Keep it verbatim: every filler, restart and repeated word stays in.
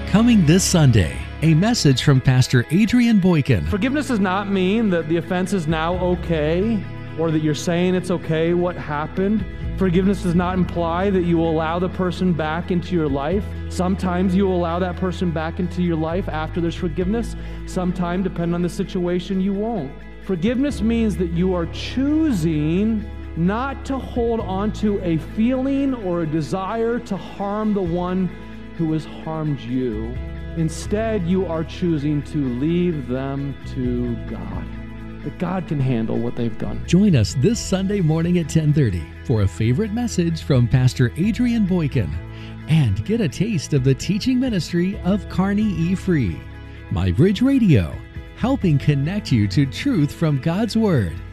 Coming this Sunday, a message from Pastor Adrian Boykin. Forgiveness does not mean that the offense is now okay, or that you're saying it's okay what happened. Forgiveness does not imply that you will allow the person back into your life. Sometimes you will allow that person back into your life after there's forgiveness. Sometimes, depending on the situation, you won't. Forgiveness means that you are choosing not to hold on to a feeling or a desire to harm the one who has harmed you. Instead, you are choosing to leave them to God. That God can handle what they've done. Join us this Sunday morning at ten thirty for a favorite message from Pastor Adrian Boykin and get a taste of the teaching ministry of Carney E. Free. My Bridge Radio, helping connect you to truth from God's Word.